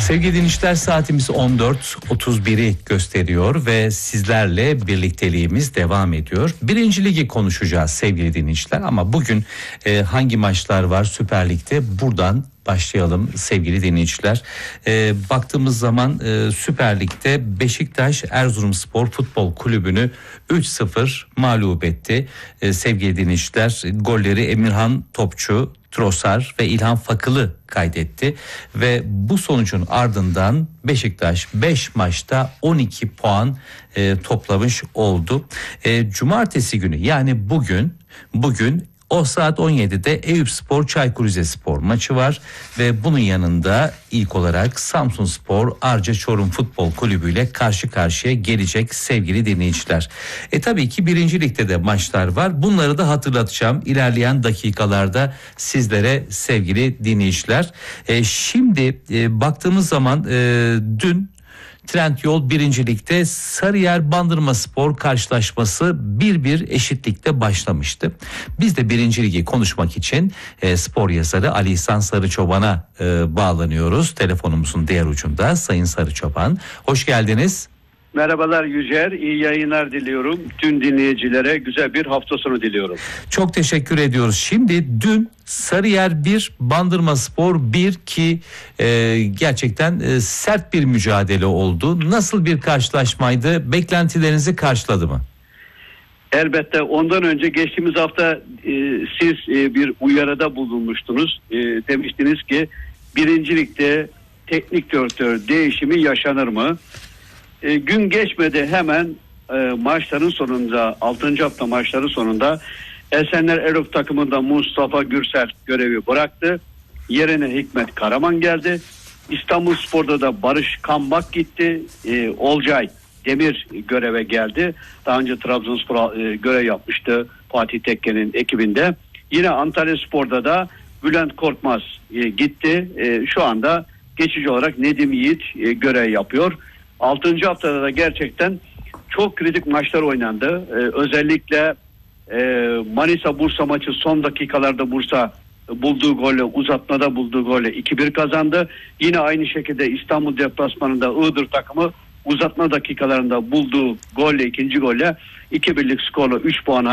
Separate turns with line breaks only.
Sevgili dinleyiciler, saatimiz 14.31'i gösteriyor ve sizlerle birlikteliğimiz devam ediyor. Birinci Ligi konuşacağız sevgili dinleyiciler, ama bugün hangi maçlar var Süper Lig'de, buradan başlayalım sevgili dinleyiciler. Baktığımız zaman Süper Lig'de Beşiktaş Erzurumspor Futbol Kulübü'nü 3-0 mağlup etti. Sevgili dinleyiciler, golleri Emirhan Topçu, Trossar ve İlhan Fakılı kaydetti ve bu sonucun ardından Beşiktaş 5 maçta 12 puan toplamış oldu. Cumartesi günü, yani bugün o saat 17'de Eyüpspor Çaykur Rizespor maçı var ve bunun yanında ilk olarak Samsunspor Arca Çorum Futbol Kulübü ile karşı karşıya gelecek sevgili dinleyiciler. Tabii ki birinci ligde de maçlar var. Bunları da hatırlatacağım ilerleyen dakikalarda sizlere sevgili dinleyiciler. Şimdi baktığımız zaman dün Trendyol 1. Lig'de Sarıyer Bandırmaspor karşılaşması 1-1 eşitlikte başlamıştı. Biz de 1. Ligi konuşmak için spor yazarı Ali İhsan Sarıçoban'a bağlanıyoruz. Telefonumuzun diğer ucunda Sayın Sarıçoban. Hoş geldiniz.
Merhabalar Yücer, iyi yayınlar diliyorum. Tüm dinleyicilere güzel bir hafta sonu diliyorum.
Çok teşekkür ediyoruz. Şimdi dün Sarıyer 1, Bandırmaspor 1 ki gerçekten sert bir mücadele oldu. Nasıl bir karşılaşmaydı? Beklentilerinizi karşıladı mı?
Elbette ondan önce geçtiğimiz hafta siz bir uyarıda bulunmuştunuz. Demiştiniz ki 1. Lig'de teknik direktör değişimi yaşanır mı? Gün geçmedi, hemen maçların sonunda, 6. hafta maçları sonunda Esenler Erok takımında Mustafa Gürsel görevi bıraktı. Yerine Hikmet Karaman geldi. İstanbulspor'da da Barış Kambak gitti. Olcay Demir göreve geldi. Daha önce Trabzonspor'a görev yapmıştı Fatih Tekke'nin ekibinde. Yine Antalyaspor'da da Bülent Korkmaz gitti. Şu anda geçici olarak Nedim Yiğit görev yapıyor. 6. haftada da gerçekten çok kritik maçlar oynandı. Özellikle Manisa-Bursa maçı son dakikalarda Bursa bulduğu golle, uzatmada bulduğu golle 2-1 kazandı. Yine aynı şekilde İstanbul deplasmanında Iğdır takımı uzatma dakikalarında bulduğu golle, ikinci golle 2-1'lik skorla 3 puan